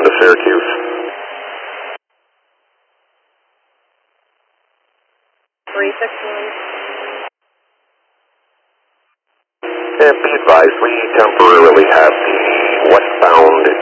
to Syracuse. And be advised, we temporarily have the westbound